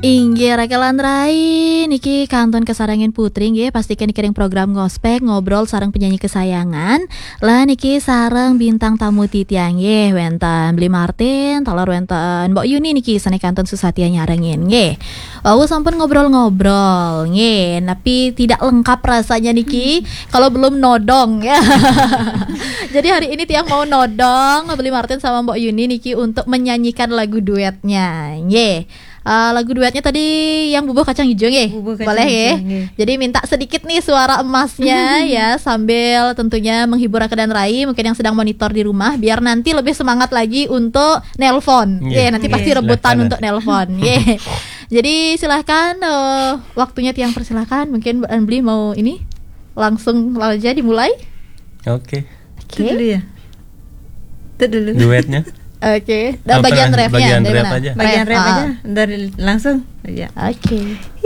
Inggih rakalan rai niki kanton kesarangin putri nggih pastikan dikiring program ngospek ngobrol sareng penyanyi kesayangan. Lah niki sareng bintang tamu titiang nggih wenten Bli Martin, talor wenten Mbok Yuni niki sane kanton Susatia nyarengin nggih. Wau sampun ngobrol-ngobrol nggih, tapi tidak lengkap rasanya niki kalau belum nodong ya. Jadi hari ini tiang mau nodong Bli Martin sama Mbok Yuni niki untuk menyanyikan lagu duetnya nggih. Lagu duetnya tadi yang Bubuk Kacang Hijau nggih. Boleh ya. Jadi minta sedikit nih suara emasnya ya sambil tentunya menghibur Akedan Rai mungkin yang sedang monitor di rumah biar nanti lebih semangat lagi untuk nelpon. Nanti pasti rebutan untuk nelpon. Jadi silahkan waktunya tiang persilahkan mungkin Mbak Bli mau ini langsung aja dimulai. Oke. Dulu ya. Dulu. Duetnya. Oke, dan bagian refnya bagian rap aja. Bagian rap aja dari langsung. Ya. Oke.